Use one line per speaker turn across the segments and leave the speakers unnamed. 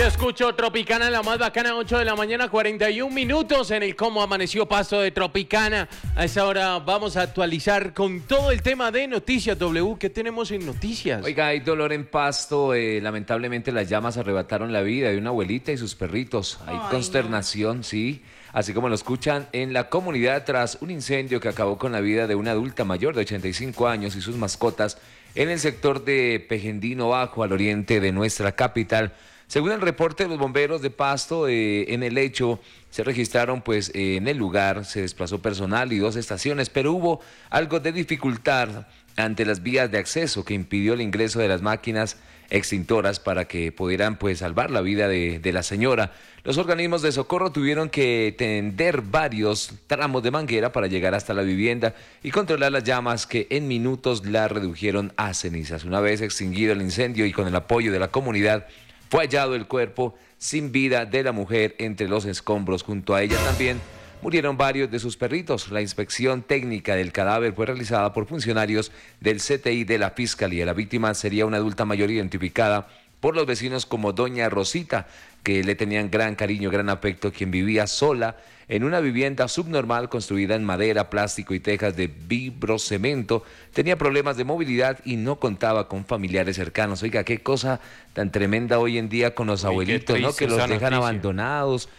escucho Tropicana, la más bacana, 8 de la mañana, 41 minutos en el Cómo Amaneció Pasto de Tropicana. A esa hora vamos a actualizar con todo el tema de noticias. W, ¿qué tenemos en noticias?
Oiga, hay dolor en Pasto. Lamentablemente las llamas arrebataron la vida de una abuelita y sus perritos. Hay consternación, no. Sí, así como lo escuchan, en la comunidad tras un incendio que acabó con la vida de una adulta mayor de 85 años y sus mascotas en el sector de Pejendino Bajo, al oriente de nuestra capital. Según el reporte de los bomberos de Pasto, en el hecho se registraron, en el lugar se desplazó personal y 2 estaciones, pero hubo algo de dificultad ante las vías de acceso que impidió el ingreso de las máquinas extintoras para que pudieran salvar la vida de la señora. Los organismos de socorro tuvieron que tender varios tramos de manguera para llegar hasta la vivienda y controlar las llamas que en minutos la redujeron a cenizas. Una vez extinguido el incendio y con el apoyo de la comunidad, fue hallado el cuerpo sin vida de la mujer entre los escombros. Junto a ella también murieron varios de sus perritos. La inspección técnica del cadáver fue realizada por funcionarios del CTI de la Fiscalía. La víctima sería una adulta mayor identificada por los vecinos como Doña Rosita, que le tenían gran cariño, gran afecto, quien vivía sola en una vivienda subnormal construida en madera, plástico y tejas de vibrocemento. Tenía problemas de movilidad y no contaba con familiares cercanos. Oiga, qué cosa tan tremenda hoy en día con los abuelitos, ¿no? Que los dejan abandonados.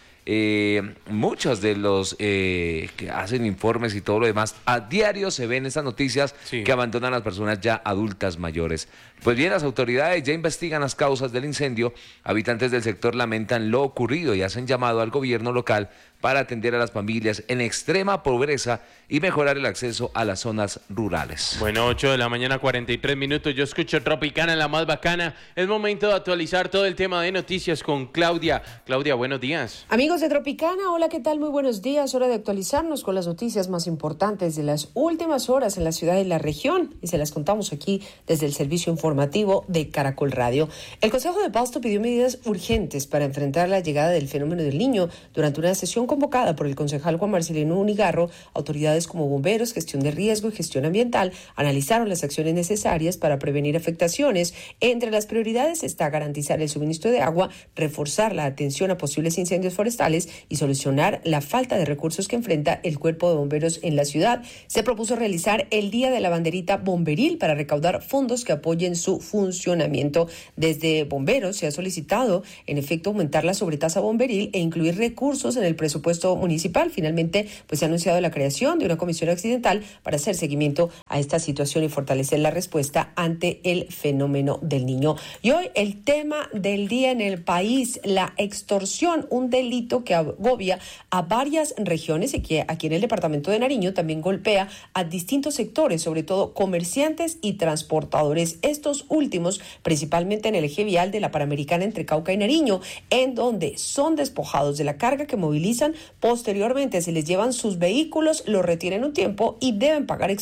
Muchos de los que hacen informes y todo lo demás, a diario se ven esas noticias, sí, que abandonan a las personas ya adultas mayores. Pues bien, las autoridades ya investigan las causas del incendio. Habitantes del sector lamentan lo ocurrido y hacen llamado al gobierno local para atender a las familias en extrema pobreza y mejorar el acceso a las zonas rurales.
Bueno, 8 de la mañana, 43 minutos. Yo escucho Tropicana, la más bacana. Es momento de actualizar todo el tema de noticias con Claudia. Claudia, buenos días.
Amigos de Tropicana, hola, ¿qué tal? Muy buenos días. Hora de actualizarnos con las noticias más importantes de las últimas horas en la ciudad y la región. Y se las contamos aquí desde el servicio informativo de Caracol Radio. El Consejo de Pasto pidió medidas urgentes para enfrentar la llegada del fenómeno del Niño durante una sesión convocada por el concejal Juan Marcelino Unigarro. Autoridades como bomberos, gestión de riesgo y gestión ambiental analizaron las acciones necesarias para prevenir afectaciones. Entre las prioridades está garantizar el suministro de agua, reforzar la atención a posibles incendios forestales y solucionar la falta de recursos que enfrenta el cuerpo de bomberos en la ciudad. Se propuso realizar el Día de la Banderita Bomberil para recaudar fondos que apoyen su funcionamiento. Desde bomberos se ha solicitado, en efecto, aumentar la sobretasa bomberil e incluir recursos en el presupuesto municipal. Finalmente, se ha anunciado la creación de una comisión accidental para hacer seguimiento a esta situación y fortalecer la respuesta ante el fenómeno del Niño. Y hoy el tema del día en el país, la extorsión, un delito que agobia a varias regiones y que aquí en el departamento de Nariño también golpea a distintos sectores, sobre todo comerciantes y transportadores. Estos últimos, principalmente en el eje vial de la Panamericana entre Cauca y Nariño, en donde son despojados de la carga que movilizan. Posteriormente se les llevan sus vehículos, los retienen un tiempo y deben pagar